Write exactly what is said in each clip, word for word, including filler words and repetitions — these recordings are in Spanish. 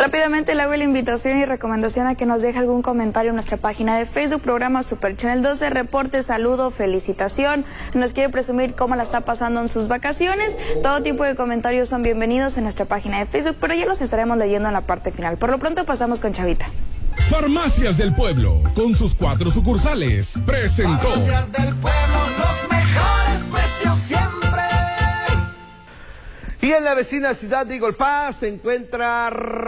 Rápidamente le hago la invitación y recomendación a que nos deje algún comentario en nuestra página de Facebook, programa Super Channel doce, reporte, saludo, felicitación, nos quiere presumir cómo la está pasando en sus vacaciones. Todo tipo de comentarios son bienvenidos en nuestra página de Facebook, pero ya los estaremos leyendo en la parte final. Por lo pronto pasamos con Chavita. Farmacias del Pueblo, con sus cuatro sucursales, presentó. Farmacias del Pueblo, los mejores precios siempre. Y en la vecina ciudad de Eagle Pass se encuentra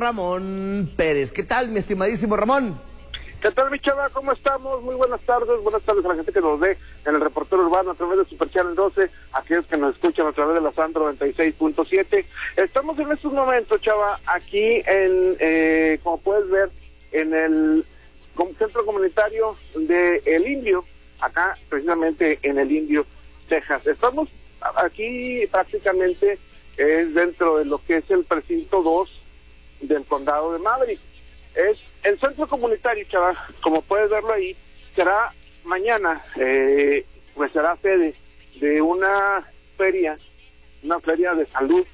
Ramón Pérez. ¿Qué tal, mi estimadísimo Ramón? ¿Qué tal, mi chava? ¿Cómo estamos? Muy buenas tardes. Buenas tardes a la gente que nos ve en el reportero urbano a través de Super Channel doce, aquellos que nos escuchan a través de la Sandro noventa y seis punto siete. Estamos en estos momentos, chava, aquí en, eh, como puedes ver, en el centro comunitario de El Indio, acá precisamente en El Indio, Texas. Estamos aquí prácticamente es dentro de lo que es el precinto dos del condado de Maverick. Es el centro comunitario, chaval, como puedes verlo ahí, será mañana, eh, pues será sede de una feria, una feria de salud,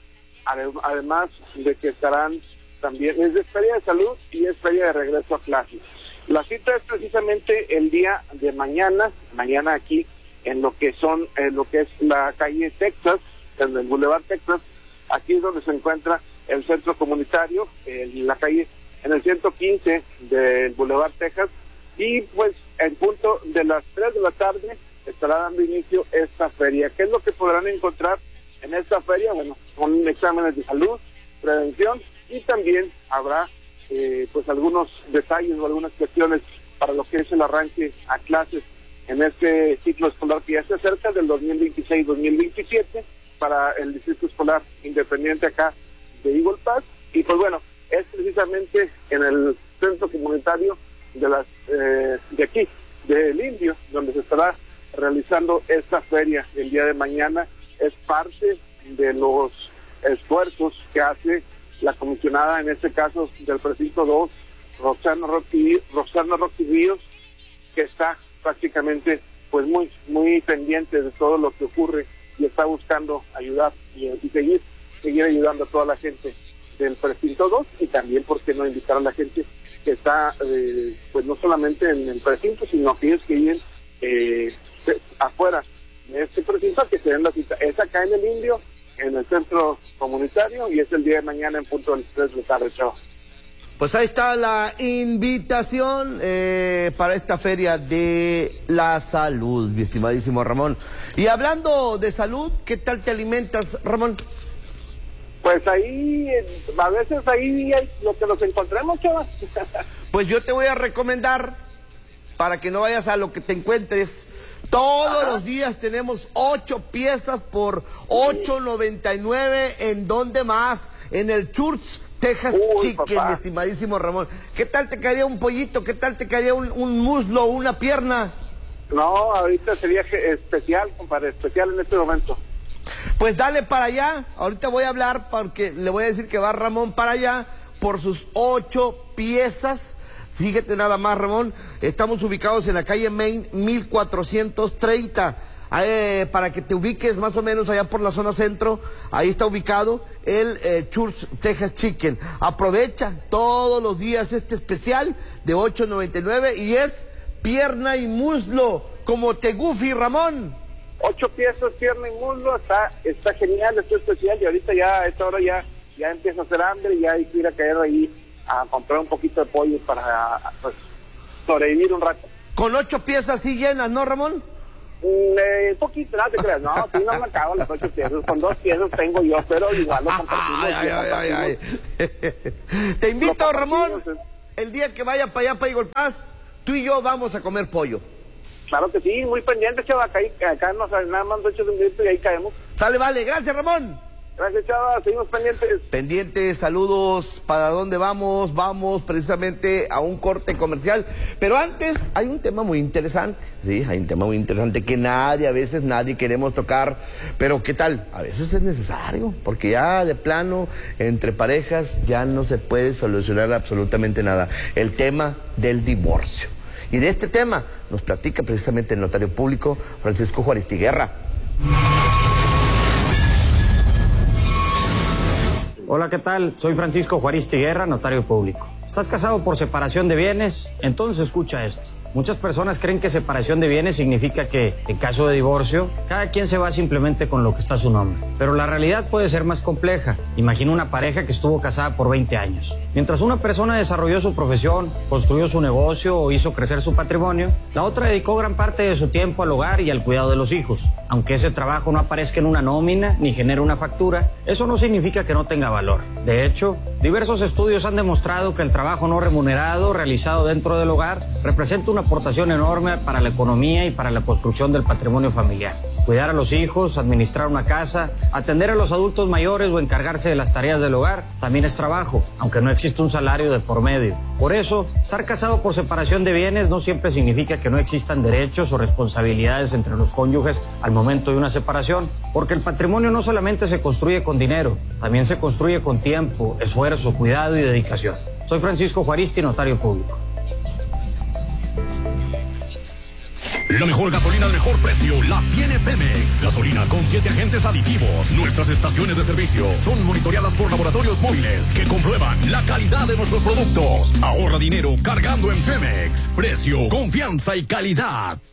además de que estarán también, es de feria de salud y es feria de regreso a clases. La cita es precisamente el día de mañana, mañana aquí en lo que son, en lo que es la calle Texas, en el Boulevard Texas. Aquí es donde se encuentra el centro comunitario, en la calle, en el ciento quince del Boulevard Texas, y pues en punto de las tres de la tarde estará dando inicio esta feria. ¿Qué es lo que podrán encontrar en esta feria? Bueno, con exámenes de salud, prevención, y también habrá eh, pues algunos detalles o algunas cuestiones para lo que es el arranque a clases en este ciclo escolar que ya se acerca del dos mil veintiséis dos mil veintisiete para el Distrito Escolar Independiente acá de Eagle Pass. Y pues bueno, es precisamente en el centro comunitario de las eh, de aquí, del Indio, donde se estará realizando esta feria el día de mañana. Es parte de los esfuerzos que hace la comisionada, en este caso del precinto dos, Roxana Roxy, Roxana Roxy Ríos, que está prácticamente pues muy muy pendiente de todo lo que ocurre y está buscando ayudar y, y seguir seguir ayudando a toda la gente del precinto dos, y también, por qué no, invitar a la gente que está eh, pues no solamente en el precinto, sino aquellos que viven eh, afuera de este precinto, que se den la cita. Es acá en El Indio, en el centro comunitario, y es el día de mañana en punto de las tres de la tarde, chao. Pues ahí está la invitación eh, para esta feria de la salud, mi estimadísimo Ramón. Y hablando de salud, ¿qué tal te alimentas, Ramón? Pues ahí, a veces ahí hay lo que nos encontremos, chaval. Pues yo te voy a recomendar, para que no vayas a lo que te encuentres, todos Ajá. los días tenemos ocho piezas por ocho noventa y nueve. ¿En dónde más? En el Church Texas Uy, Chicken, papá. Mi estimadísimo Ramón. ¿Qué tal te caería un pollito? ¿Qué tal te caería un, un muslo, una pierna? No, ahorita sería especial, compadre, especial en este momento. Pues dale para allá. Ahorita voy a hablar porque le voy a decir que va Ramón para allá por sus ocho piezas. Síguete nada más, Ramón. Estamos ubicados en la calle Main mil cuatrocientos treinta. Eh, para que te ubiques más o menos allá por la zona centro, ahí está ubicado el eh, Church Texas Chicken. Aprovecha todos los días este especial de ocho noventa y nueve y es pierna y muslo, como te gufi, Ramón. Ocho piezas, pierna y muslo, está, está genial, este especial, y ahorita ya a esta hora ya, ya empieza a hacer hambre y ya hay que ir a caer ahí a comprar un poquito de pollo para pues, sobrevivir un rato. Con ocho piezas así llenas, ¿no, Ramón? Un eh, poquito, no te creas, no, sí no me acabo las ocho piezas, con dos piezas tengo yo, pero igual lo compartimos. Ay, ay, ay, ay. Te invito, Ramón, el día que vaya para allá, para Eagle Pass, tú y yo vamos a comer pollo. Claro que sí, muy pendiente, chaval, acá, acá nos nada más ocho minutos y ahí caemos. Sale, vale, gracias, Ramón. Gracias, chaval, seguimos pendientes. Pendientes, saludos, ¿para dónde vamos? Vamos precisamente a un corte comercial, pero antes hay un tema muy interesante, sí, hay un tema muy interesante que nadie, a veces nadie queremos tocar, pero ¿qué tal? A veces es necesario, porque ya de plano, entre parejas, ya no se puede solucionar absolutamente nada, el tema del divorcio. Y de este tema nos platica precisamente el notario público Francisco Juaristiguerra. Hola, ¿qué tal? Soy Francisco Juaristi Guerra, notario público. ¿Estás casado por separación de bienes? Entonces escucha esto. Muchas personas creen que separación de bienes significa que, en caso de divorcio, cada quien se va simplemente con lo que está a su nombre. Pero la realidad puede ser más compleja. Imagina una pareja que estuvo casada por veinte años. Mientras una persona desarrolló su profesión, construyó su negocio o hizo crecer su patrimonio, la otra dedicó gran parte de su tiempo al hogar y al cuidado de los hijos. Aunque ese trabajo no aparezca en una nómina ni genere una factura, eso no significa que no tenga valor. De hecho, diversos estudios han demostrado que el trabajo no remunerado realizado dentro del hogar representa una aportación enorme para la economía y para la construcción del patrimonio familiar. Cuidar a los hijos, administrar una casa, atender a los adultos mayores o encargarse de las tareas del hogar también es trabajo, aunque no existe un salario de por medio. Por eso, estar casado por separación de bienes no siempre significa que no existan derechos o responsabilidades entre los cónyuges al momento de una separación, porque el patrimonio no solamente se construye con dinero, también se construye con tiempo, esfuerzo, cuidado y dedicación. Soy Francisco Juaristi, notario público. La mejor gasolina al mejor precio la tiene Pemex. Gasolina con siete agentes aditivos. Nuestras estaciones de servicio son monitoreadas por laboratorios móviles que comprueban la calidad de nuestros productos. Ahorra dinero cargando en Pemex. Precio, confianza y calidad.